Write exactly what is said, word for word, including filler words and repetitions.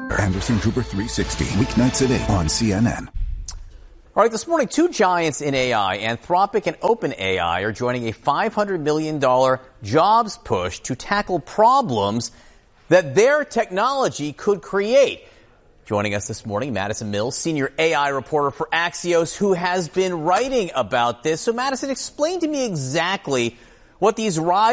Anderson Cooper three sixty, weeknights at eight on C N N. All right, this morning, two giants in A I, Anthropic and OpenAI, are joining a five hundred million dollars jobs push to tackle problems that their technology could create. Joining us this morning, Madison Mills, senior A I reporter for Axios, who has been writing about this. So, Madison, explain to me exactly what these rise